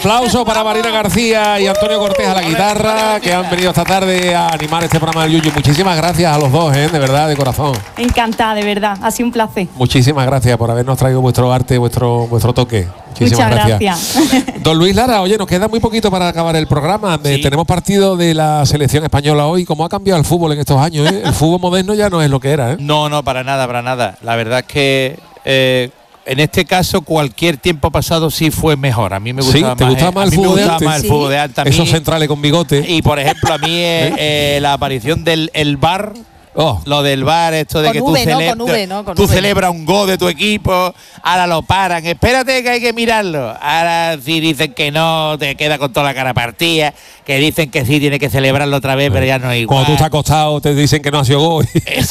Aplausos para Marina García y Antonio Cortés a la guitarra, que han venido esta tarde a animar este programa del Yuyu. Muchísimas gracias a los dos, de verdad, de corazón. Encantada, de verdad, ha sido un placer. Muchísimas gracias por habernos traído vuestro arte, vuestro toque. Muchísimas gracias. Don Luis Lara, oye, nos queda muy poquito para acabar el programa. Sí. Tenemos partido de la selección española hoy. ¿Cómo ha cambiado el fútbol en estos años? El fútbol moderno ya no es lo que era. No, para nada. La verdad es que en este caso cualquier tiempo pasado sí fue mejor. A mí me gustaba ¿te gustaba más el fútbol de antes? El fútbol de antes. Esos centrales con bigote. Y por ejemplo, a mí la aparición del VAR. Lo del VAR, esto de con que tú celebras un gol de tu equipo, ahora lo paran, espérate que hay que mirarlo. Ahora si dicen que no, te queda con toda la cara partida, que dicen que sí, tiene que celebrarlo otra vez, pero ya no es igual. Cuando tú estás acostado te dicen que no ha sido gol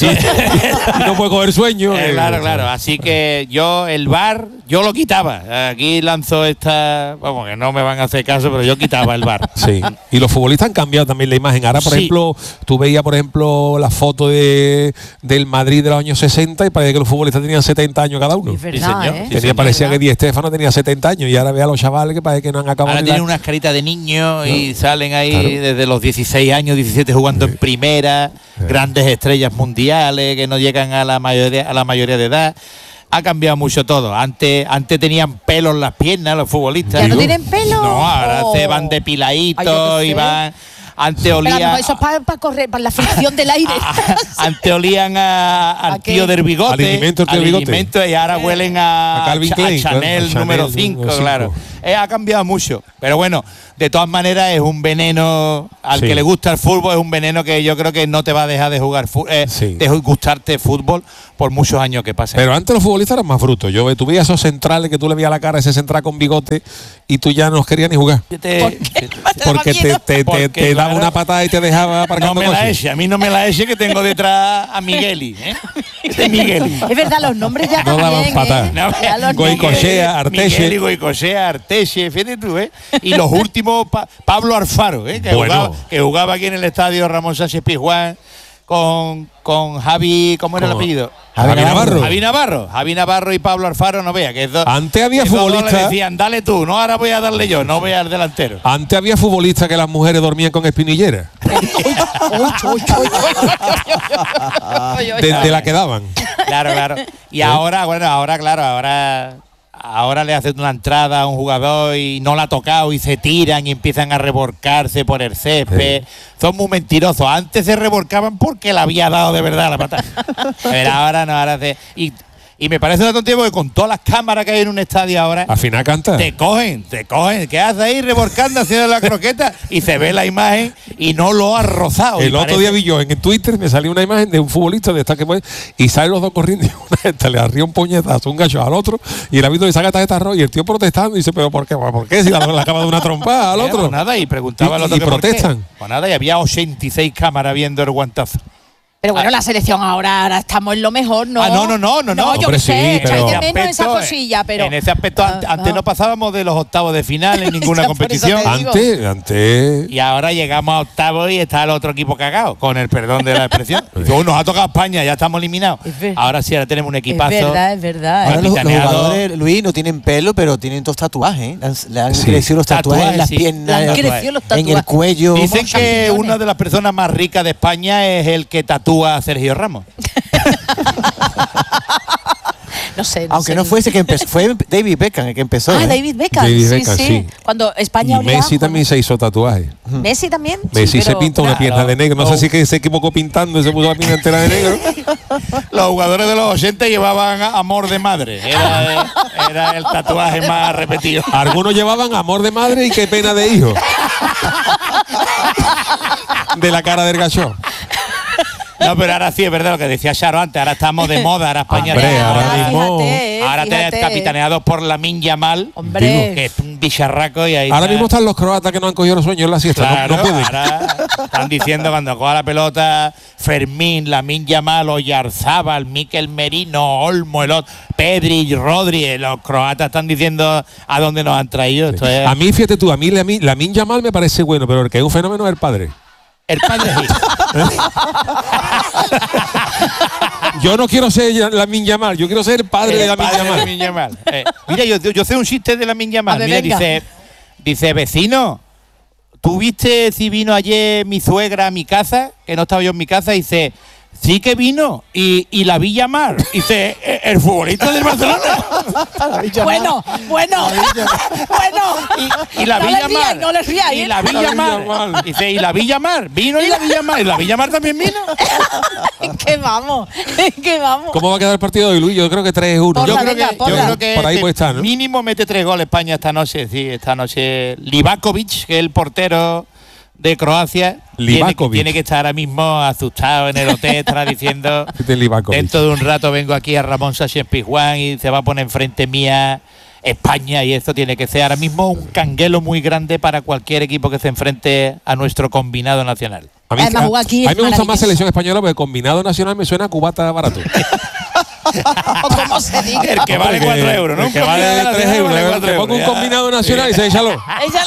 y no puedes coger sueño. Claro. Así que yo el VAR, yo lo quitaba. Aquí lanzo esta, vamos, que no me van a hacer caso, pero yo quitaba el VAR. Sí. Y los futbolistas han cambiado también la imagen. Ahora, por ejemplo, tú veías, la foto del Madrid de los años 60 y parecía que los futbolistas tenían 70 años cada uno. Es verdad, parecía que Di Stéfano tenía 70 años y ahora ve a los chavales que parece que no han acabado. Ahora tienen unas caritas de niños y salen ahí desde los 16 años, 17 jugando en primera, grandes estrellas mundiales que no llegan a la mayoría de edad. Ha cambiado mucho todo. Antes tenían pelo en las piernas los futbolistas. ¿Ya no tienen pelo? No, ahora se van depiladitos y van. Antes olían. Eso es para correr, para la fricción del aire. Antes olían al tío del bigote. Al alimento, y ahora huelen a Calvin Klein, Chanel número 5, claro. Ha cambiado mucho. Pero bueno, de todas maneras es un veneno. Al que le gusta el fútbol, es un veneno que yo creo que no te va a dejar de jugar de gustarte fútbol por muchos años que pasen. Pero antes los futbolistas eran más brutos. Tú veías esos centrales que tú le veías la cara a ese central con bigote y tú ya no querías ni jugar. Porque te daba una patada y te dejaba para no me la eche, a mí no me la eche, que tengo detrás a Migueli. Este es Migueli. Es verdad, los nombres ya no daban patadas. Goicoechea, Arteche. Migueli, Goicoechea, Arteche, fíjate tú, Y los últimos, Pablo Alfaro, que jugaba aquí en el estadio Ramón Sánchez Pizjuán con Javi, ¿cómo era el apellido? Javi Navarro y Pablo Alfaro, no vea que antes había futbolistas le decían, dale tú, no, ahora voy a darle yo, no voy al delantero. Antes había futbolistas que las mujeres dormían con espinillera. de la que daban. Claro. Y ahora le hacen una entrada a un jugador y no la ha tocado y se tiran y empiezan a revolcarse por el césped. Son muy mentirosos. Antes se revolcaban porque le había dado de verdad la patada. Pero ahora no, y me parece una tontería porque con todas las cámaras que hay en un estadio ahora, al final canta. Te cogen. ¿Qué haces ahí revolcando, haciendo la croqueta? Y se ve la imagen y no lo ha rozado. El otro día vi yo en Twitter, me salió una imagen de un futbolista de esta que puede, y salen los dos corriendo y una le arriba un puñetazo, un gacho al otro, y el árbitro le saca tarjeta roja y el tío protestando y dice, ¿pero por qué? ¿Por qué? Si le acaba de una trompada al otro. Pues nada, y preguntaba al otro y protestan. Pues nada, y había 86 cámaras viendo el guantazo. Pero bueno, la selección ahora estamos en lo mejor, ¿no? No, yo qué sé, echáis de menos aspecto, esa cosilla, pero en ese aspecto antes no pasábamos de los octavos de final en ninguna competición. Antes. Y ahora llegamos a octavos y está el otro equipo cagado, con el perdón de la expresión. Nos ha tocado España, ya estamos eliminados. Ahora sí, ahora tenemos un equipazo. Es verdad. Ahora los jugadores, Luis, no tienen pelo, pero tienen todos tatuajes. Le han crecido los tatuajes en las piernas, en el cuello. Dicen que una de las personas más ricas de España es el que tatúa a Sergio Ramos. No sé. Aunque no fuese que empezó, fue David Beckham el que empezó. David Beckham. Sí. Cuando España y Messi también se hizo tatuaje. Messi también. Messi se pintó una pierna de negro. No sé si que se equivocó pintando y se puso la pierna entera de negro. Los jugadores de los 80 llevaban amor de madre. Era el tatuaje más repetido. Algunos llevaban amor de madre y qué pena de hijo. De la cara del gacho. No, pero ahora sí es verdad lo que decía Charo antes. Ahora estamos de moda. Ahora España ahora te capitaneado por Lamine Yamal, que es un bicharraco. Y ahí ahora mismo están los croatas que no han cogido los sueños en la siesta. Claro, no pueden. Ahora están diciendo cuando coja la pelota Fermín, Lamine Yamal, Oyarzábal, Mikel Merino, Olmo, el otro, Pedri, Rodri. Los croatas están diciendo a dónde nos han traído. Esto es... A mí, fíjate tú, Lamine Yamal me parece bueno, pero el que es un fenómeno es el padre. El padre Yo no quiero ser Lamine Yamal, yo quiero ser el padre de Lamine Yamal. Mira, yo sé un chiste de Lamine Yamal. Mira, Dice, vecino, ¿tú viste si vino ayer mi suegra a mi casa? Que no estaba yo en mi casa. Dice, sí que vino. Y la vi llamar. Dice, el futbolista del Barcelona. Bueno. Y la vi llamar. No les ríais. Y la vi llamar. Dice, y la vi llamar. Vino y la vi llamar. Y la vi llamar también vino. que vamos. ¿Cómo va a quedar el partido de hoy, Luis? Yo creo que 3-1. Yo creo que por ahí puede estar, ¿no? Mínimo mete 3 goles España esta noche. Sí, esta noche Livakovic, que es el portero de Croacia, tiene que estar ahora mismo asustado en el hotel, estará diciendo dentro de un rato vengo aquí a Ramón Sánchez Pizjuán y se va a poner enfrente mía España, y esto tiene que ser ahora mismo un canguelo muy grande para cualquier equipo que se enfrente a nuestro combinado nacional. A mí me gusta más selección española porque combinado nacional me suena a cubata barato. ¿Cómo se dice? El que vale 4 euros, ¿no? El que vale 3 euros. Te pongo un combinado nacional y se échalo.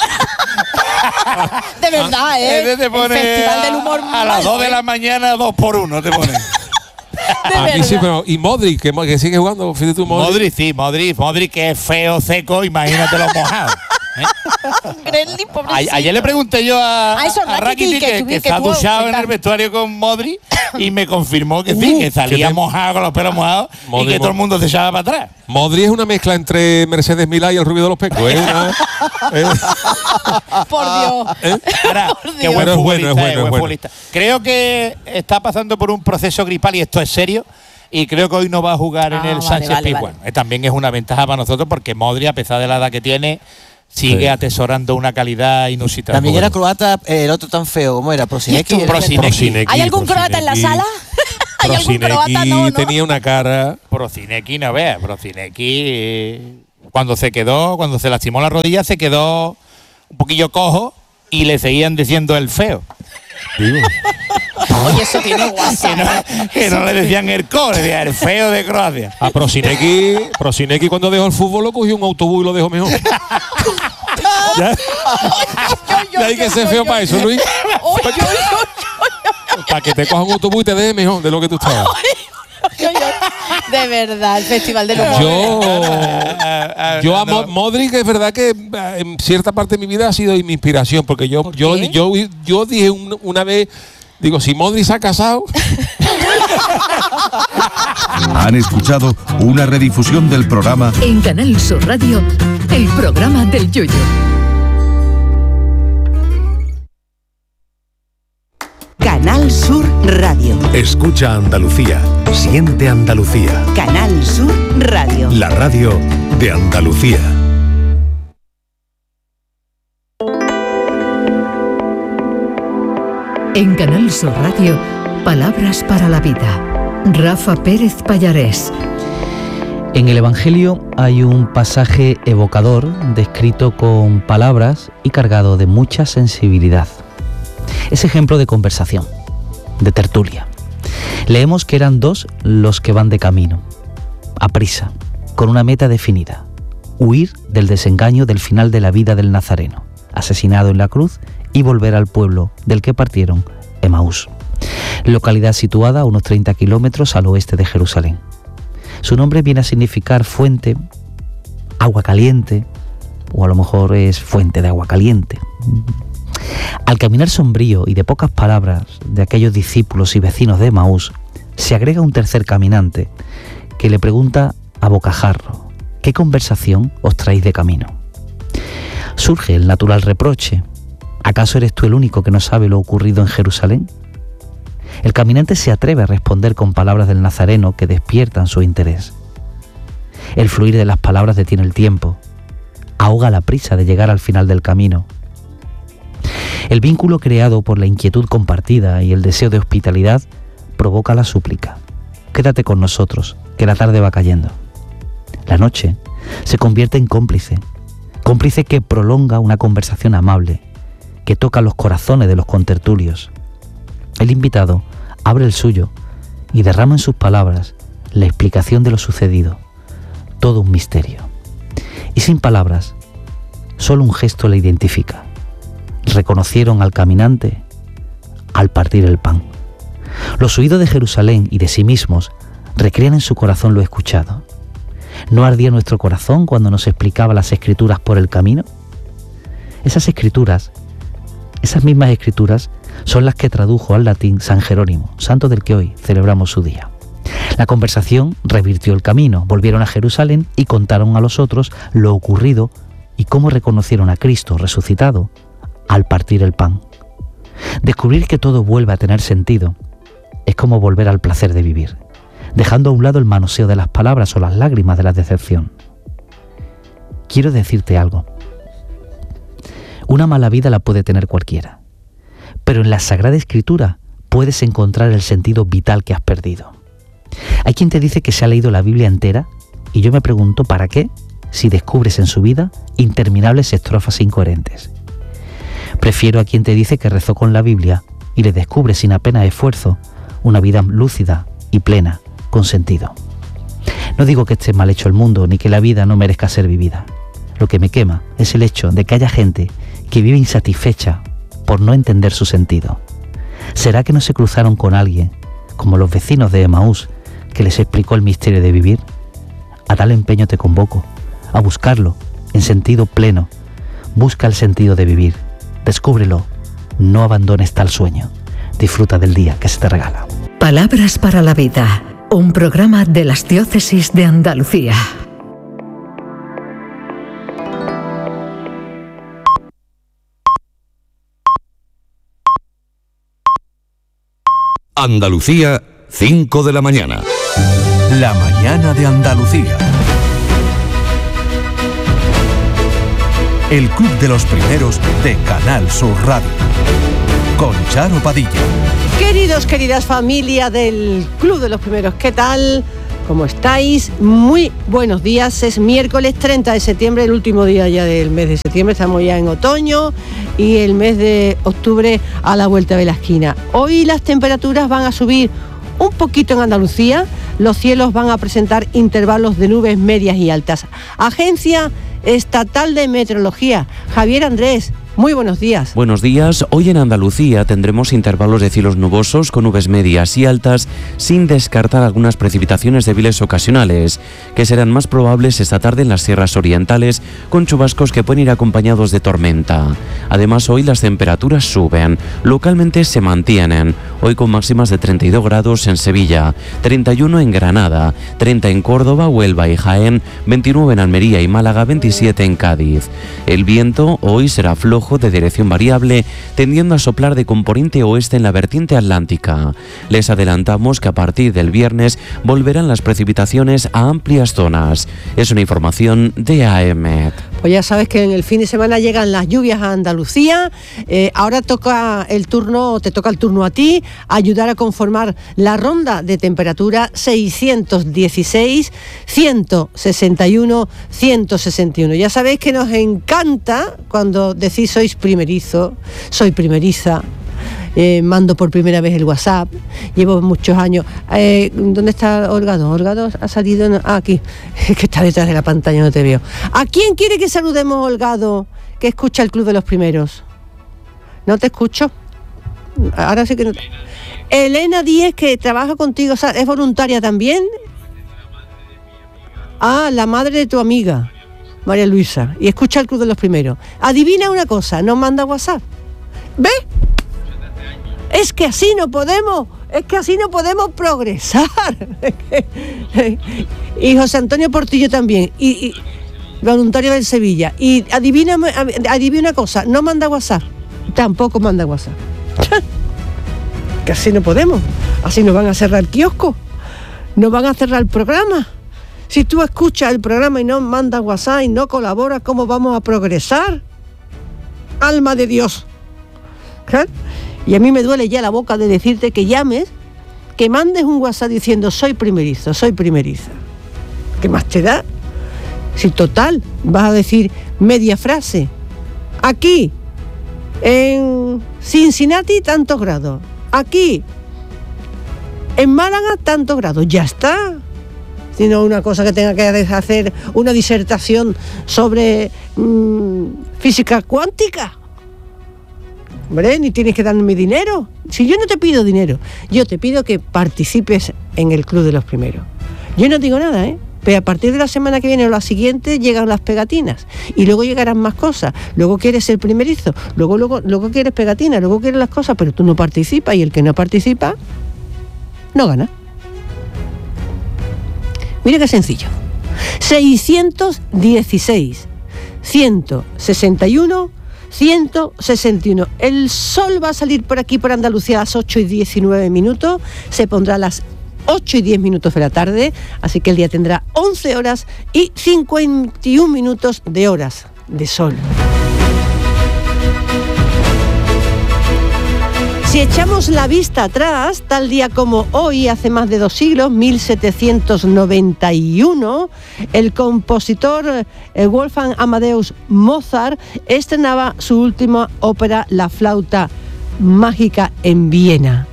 De verdad, ¿eh? Te pone el Festival del Humor a las 2 de la mañana 2 por 1 te pone. A mí sí, pero y Modric, que sigue jugando, fíjate tú, Modric que es feo, seco, imagínate lo mojado. Ayer le pregunté yo a Rakitic que está duchado en el vestuario con Modric y me confirmó que sí, que salía mojado con los pelos mojados y que todo el mundo se echaba para atrás. Modric es una mezcla entre Mercedes Milá y el Rubio de los Pecos. Por Dios. Ahora, qué buen futbolista. Creo que está pasando por un proceso gripal y esto es serio. Y creo que hoy no va a jugar en el Sánchez Pizjuán. También es una ventaja para nosotros porque Modric, a pesar de la edad que tiene, sigue atesorando una calidad inusitada. También era croata el otro tan feo, ¿cómo era? Prosinecki. ¿Hay algún croata en la sala? ¿Hay algún croata? No. Tenía una cara. Prosinecki, no veas. Prosinecki, cuando se lastimó la rodilla, se quedó un poquillo cojo y le seguían diciendo el feo. Digo. Oye, eso tiene WhatsApp. Que no le decían el feo de Croacia. A Prosinecki cuando dejó el fútbol lo cogió un autobús y lo dejó mejor. Ya hay que ser feo para eso, Luis. Para que te coja un autobús y te deje mejor de lo que tú estabas. De verdad, el Festival del Humor. Yo a Modric, es verdad que en cierta parte de mi vida ha sido mi inspiración, porque yo dije una vez, digo, si Modric se ha casado. Han escuchado una redifusión del programa en Canal Sur Radio, el programa del Yoyo. Canal Sur Radio. Escucha Andalucía, siente Andalucía. Canal Sur Radio. La radio de Andalucía. En Canal Sur Radio, palabras para la vida. Rafa Pérez Pallarés. En el Evangelio hay un pasaje evocador, descrito con palabras y cargado de mucha sensibilidad. Es ejemplo de conversación, de tertulia. Leemos que eran 2 los que van de camino, a prisa, con una meta definida: huir del desengaño del final de la vida del Nazareno, asesinado en la cruz, y volver al pueblo del que partieron, Emaús, localidad situada a unos 30 kilómetros al oeste de Jerusalén. Su nombre viene a significar fuente, agua caliente, o a lo mejor es fuente de agua caliente. Al caminar sombrío y de pocas palabras de aquellos discípulos y vecinos de Emaús, se agrega un tercer caminante que le pregunta a bocajarro: ¿qué conversación os traéis de camino? Surge el natural reproche: ¿acaso eres tú el único que no sabe lo ocurrido en Jerusalén? El caminante se atreve a responder con palabras del Nazareno que despiertan su interés. El fluir de las palabras detiene el tiempo, ahoga la prisa de llegar al final del camino. El vínculo creado por la inquietud compartida y el deseo de hospitalidad provoca la súplica: quédate con nosotros, que la tarde va cayendo. La noche se convierte en cómplice que prolonga una conversación amable, que toca los corazones de los contertulios. El invitado abre el suyo y derrama en sus palabras la explicación de lo sucedido, todo un misterio. Y sin palabras, solo un gesto le identifica: reconocieron al caminante al partir el pan. Los huidos de Jerusalén y de sí mismos recrean en su corazón lo escuchado. ¿No ardía nuestro corazón cuando nos explicaba las Escrituras por el camino? Esas escrituras, esas mismas escrituras, son las que tradujo al latín San Jerónimo, santo del que hoy celebramos su día. La conversación revirtió el camino, volvieron a Jerusalén y contaron a los otros lo ocurrido y cómo reconocieron a Cristo resucitado al partir el pan. Descubrir que todo vuelve a tener sentido es como volver al placer de vivir, dejando a un lado el manoseo de las palabras o las lágrimas de la decepción. Quiero decirte algo. Una mala vida la puede tener cualquiera, pero en la Sagrada Escritura puedes encontrar el sentido vital que has perdido. Hay quien te dice que se ha leído la Biblia entera y yo me pregunto ¿para qué? Si descubres en su vida interminables estrofas incoherentes. Prefiero a quien te dice que rezó con la Biblia y le descubre sin apenas esfuerzo una vida lúcida y plena, con sentido. No digo que esté mal hecho el mundo ni que la vida no merezca ser vivida. Lo que me quema es el hecho de que haya gente que vive insatisfecha por no entender su sentido. ¿Será que no se cruzaron con alguien, como los vecinos de Emaús, que les explicó el misterio de vivir? A tal empeño te convoco, a buscarlo en sentido pleno. Busca el sentido de vivir, descúbrelo, no abandones tal sueño. Disfruta del día que se te regala. Palabras para la vida, un programa de las Diócesis de Andalucía. Andalucía, 5 de la mañana. La mañana de Andalucía. El Club de los Primeros de Canal Sur Radio. Con Charo Padilla. Queridos, queridas familia del Club de los Primeros, ¿qué tal? ¿Cómo estáis? Muy buenos días. Es miércoles 30 de septiembre, el último día ya del mes de septiembre. Estamos ya en otoño y el mes de octubre a la vuelta de la esquina. Hoy las temperaturas van a subir un poquito en Andalucía. Los cielos van a presentar intervalos de nubes medias y altas. Agencia Estatal de Meteorología, Javier Andrés. Muy buenos días. Buenos días. Hoy en Andalucía tendremos intervalos de cielos nubosos con nubes medias y altas, sin descartar algunas precipitaciones débiles ocasionales, que serán más probables esta tarde en las sierras orientales, con chubascos que pueden ir acompañados de tormenta. Además, hoy las temperaturas suben, localmente se mantienen, hoy con máximas de 32 grados en Sevilla, 31 en Granada, 30 en Córdoba, Huelva y Jaén, 29 en Almería y Málaga, 27 en Cádiz. El viento hoy será flojo de dirección variable, tendiendo a soplar de componente oeste en la vertiente atlántica. Les adelantamos que a partir del viernes volverán las precipitaciones a amplias zonas. Es una información de AEMET. Pues ya sabes que en el fin de semana llegan las lluvias a Andalucía. Ahora te toca el turno a ti, ayudar a conformar la ronda de temperatura 616, 161, 161. Ya sabéis que nos encanta cuando decís sois primerizo, soy primeriza. Mando por primera vez el WhatsApp, llevo muchos años. ¿Dónde está Holgado? Holgado ha salido aquí, que está detrás de la pantalla, no te veo. ¿A quién quiere que saludemos, Holgado, que escucha el Club de los Primeros? No te escucho. Ahora sí que no. Elena Díez, que trabaja contigo, es voluntaria también. La madre de tu amiga, María Luisa, y escucha el Club de los Primeros. Adivina una cosa, nos manda WhatsApp. ¿Ves? Es que así no podemos progresar. Y José Antonio Portillo también, y voluntario del Sevilla. Y adivina una cosa, no manda WhatsApp, tampoco manda WhatsApp. Que así no podemos, así nos van a cerrar el kiosco, nos van a cerrar el programa. Si tú escuchas el programa y no mandas WhatsApp y no colaboras, ¿cómo vamos a progresar? Alma de Dios. ¿Eh? Y a mí me duele ya la boca de decirte que llames, que mandes un WhatsApp diciendo soy primerizo, soy primeriza. ¿Qué más te da? Si total, vas a decir media frase. Aquí, en Cincinnati, tantos grados. Aquí, en Málaga, tantos grados. Ya está. Sino una cosa que tenga que hacer una disertación sobre física cuántica. Hombre, ni tienes que darme dinero. Si yo no te pido dinero, yo te pido que participes en el Club de los Primeros. Yo no digo nada, pero a partir de la semana que viene o la siguiente llegan las pegatinas y luego llegarán más cosas, luego quieres ser primerizo, luego quieres pegatinas, luego quieres las cosas, pero tú no participas y el que no participa no gana. Mira qué sencillo. 616, 161, 161. El sol va a salir por aquí, por Andalucía, a las 8:19, se pondrá a las 8:10 de la tarde, así que el día tendrá 11 horas y 51 minutos de horas de sol. Si echamos la vista atrás, tal día como hoy, hace más de 2 siglos, 1791, el compositor Wolfgang Amadeus Mozart estrenaba su última ópera, La flauta mágica, en Viena.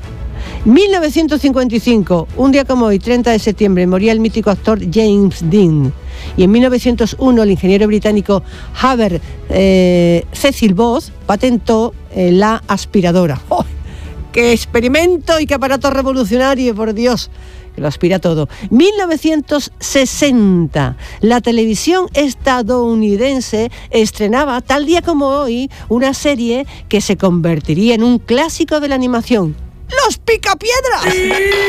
1955, un día como hoy, 30 de septiembre, moría el mítico actor James Dean. Y en 1901 el ingeniero británico Haber Cecil Bose patentó la aspiradora. ¡Oh! ¡Qué experimento y qué aparato revolucionario, por Dios! Que lo aspira todo. 1960, la televisión estadounidense estrenaba, tal día como hoy, una serie que se convertiría en un clásico de la animación. ¡Los Picapiedras!